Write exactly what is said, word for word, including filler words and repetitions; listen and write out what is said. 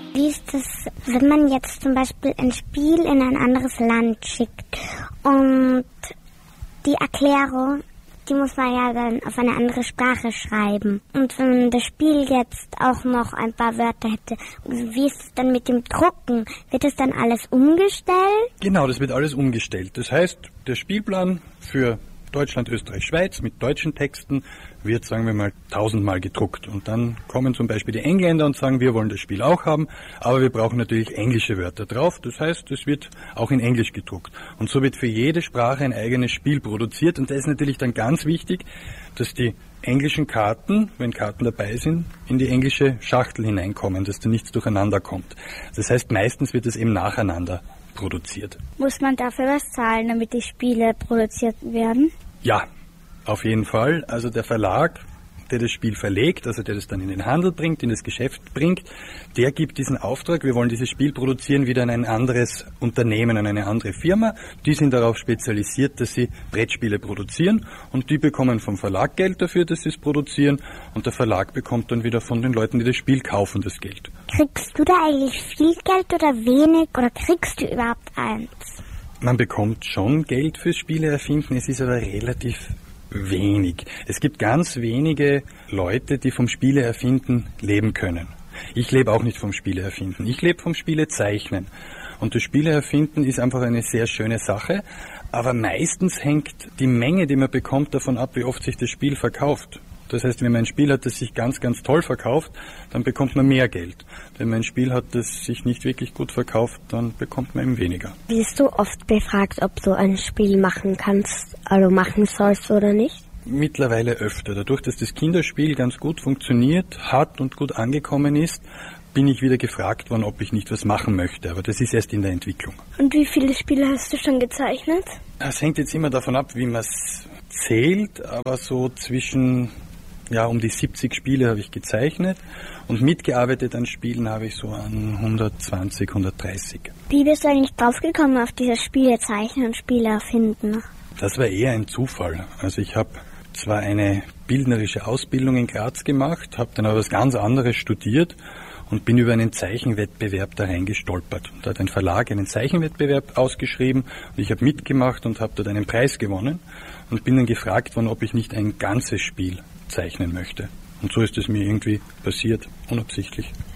Wie ist das, wenn man jetzt zum Beispiel ein Spiel in ein anderes Land schickt und die Erklärung, die muss man ja dann auf eine andere Sprache schreiben. Und wenn das Spiel jetzt auch noch ein paar Wörter hätte, wie ist es dann mit dem Drucken? Wird es dann alles umgestellt? Genau, das wird alles umgestellt. Das heißt, der Spielplan für Deutschland, Österreich, Schweiz mit deutschen Texten wird, sagen wir mal, tausendmal gedruckt. Und dann kommen zum Beispiel die Engländer und sagen, wir wollen das Spiel auch haben, aber wir brauchen natürlich englische Wörter drauf. Das heißt, es wird auch in Englisch gedruckt. Und so wird für jede Sprache ein eigenes Spiel produziert. Und da ist natürlich dann ganz wichtig, dass die englischen Karten, wenn Karten dabei sind, in die englische Schachtel hineinkommen, dass da nichts durcheinander kommt. Das heißt, meistens wird es eben nacheinander produziert. Muss man dafür was zahlen, damit die Spiele produziert werden? Ja, auf jeden Fall. Also der Verlag, der das Spiel verlegt, also der das dann in den Handel bringt, in das Geschäft bringt, der gibt diesen Auftrag, wir wollen dieses Spiel produzieren, wieder an ein anderes Unternehmen, an eine andere Firma. Die sind darauf spezialisiert, dass sie Brettspiele produzieren und die bekommen vom Verlag Geld dafür, dass sie es produzieren und der Verlag bekommt dann wieder von den Leuten, die das Spiel kaufen, das Geld. Kriegst du da eigentlich viel Geld oder wenig oder kriegst du überhaupt eins? Man bekommt schon Geld fürs Spiele erfinden, es ist aber relativ wenig. Es gibt ganz wenige Leute, die vom Spiele erfinden leben können. Ich lebe auch nicht vom Spiele erfinden. Ich lebe vom Spiele zeichnen. Und das Spiele erfinden ist einfach eine sehr schöne Sache. Aber meistens hängt die Menge, die man bekommt, davon ab, wie oft sich das Spiel verkauft. Das heißt, wenn man ein Spiel hat, das sich ganz, ganz toll verkauft, dann bekommt man mehr Geld. Wenn man ein Spiel hat, das sich nicht wirklich gut verkauft, dann bekommt man eben weniger. Wirst du oft befragt, ob du ein Spiel machen kannst, also machen sollst oder nicht? Mittlerweile öfter. Dadurch, dass das Kinderspiel ganz gut funktioniert hat und gut angekommen ist, bin ich wieder gefragt worden, ob ich nicht was machen möchte. Aber das ist erst in der Entwicklung. Und wie viele Spiele hast du schon gezeichnet? Es hängt jetzt immer davon ab, wie man es zählt, aber so zwischen... Ja, um die siebzig Spiele habe ich gezeichnet und mitgearbeitet an Spielen habe ich so an hundertzwanzig, hundertdreißig. Wie bist du eigentlich draufgekommen auf dieses Spiele zeichnen und Spiele erfinden? Das war eher ein Zufall. Also ich habe zwar eine bildnerische Ausbildung in Graz gemacht, habe dann aber was ganz anderes studiert und bin über einen Zeichenwettbewerb da reingestolpert. Da hat ein Verlag einen Zeichenwettbewerb ausgeschrieben und ich habe mitgemacht und habe dort einen Preis gewonnen und bin dann gefragt worden, ob ich nicht ein ganzes Spiel zeichnen möchte. Und so ist es mir irgendwie passiert, unabsichtlich.